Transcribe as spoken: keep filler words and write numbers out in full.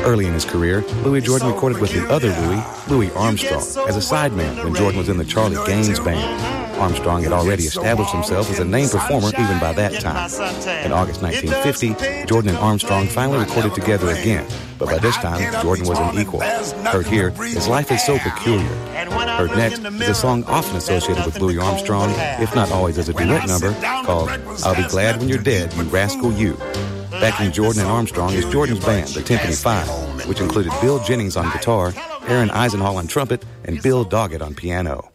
Early in his career, Louis Jordan recorded with the other Louis, Louis Armstrong, as a sideman when Jordan was in the Charlie Gaines Band. Armstrong had already established himself as a named performer even by that time. In August nineteen fifty, Jordan and Armstrong finally recorded together again, but by this time, Jordan was an equal. Heard here, His Life Is So Peculiar. Heard next is a song often associated with Louis Armstrong, if not always as a duet number, called I'll Be Glad When You're Dead, You Rascal You. Backing Jordan and Armstrong is Jordan's band, the Timpani Five, which included Bill Jennings on guitar, Aaron Eisenhall on trumpet, and Bill Doggett on piano.